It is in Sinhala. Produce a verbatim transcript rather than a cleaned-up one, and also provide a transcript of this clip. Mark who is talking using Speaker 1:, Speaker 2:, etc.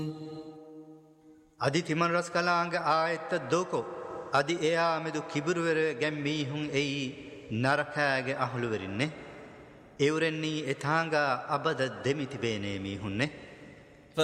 Speaker 1: අදි තිමන් රස් කලාංග ආයත්ත දෝකෝ අදි එයා මෙදු කිබුරුවර ගැම් මීහුන් එයි නරකෑගේ අහුළුවරින්නේ එවුරෙන්නේ එතාංගා අබද දෙමිතිබේනේ මීහුන්නේ